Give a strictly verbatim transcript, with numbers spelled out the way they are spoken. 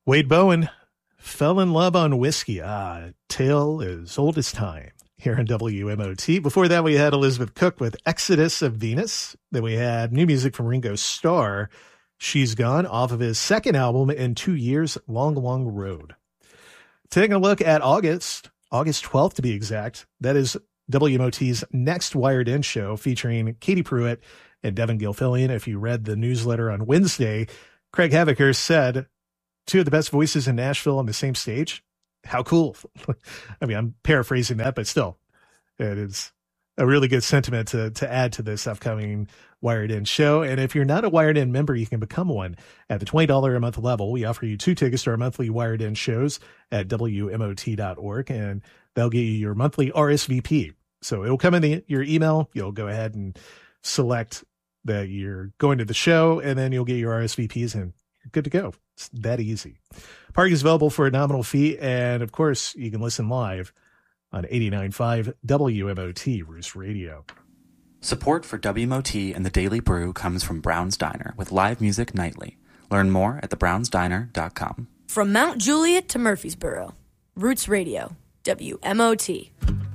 Wade Bowen fell in love on whiskey. Ah, tale as old as time here in W M O T. Before that, we had Elizabeth Cook with Exodus of Venus. Then we had new music from Ringo Starr, She's Gone, off of his second album in two years, Long, Long Road. Taking a look at August, August twelfth to be exact, that is W M O T's next Wired In show featuring Katie Pruitt and Devin Gilfillian. If you read the newsletter on Wednesday, Craig Havocker said, two of the best voices in Nashville on the same stage. How cool. I mean, I'm paraphrasing that, but still, it is a really good sentiment to, to add to this upcoming Wired In show. And if you're not a Wired In member, you can become one at the twenty dollars a month level. We offer you two tickets to our monthly Wired In shows at W M O T dot org, and they'll get you your monthly R S V P. So it'll come in the, your email. You'll go ahead and select that you're going to the show, and then you'll get your R S V Ps and you're good to go. It's that easy. Parking is available for a nominal fee, and of course, you can listen live on eighty-nine point five W M O T Roost Radio. Support for W M O T and the Daily Brew comes from Brown's Diner with live music nightly. Learn more at the browns diner dot com. From Mount Juliet to Murfreesboro, Roots Radio, W M O T.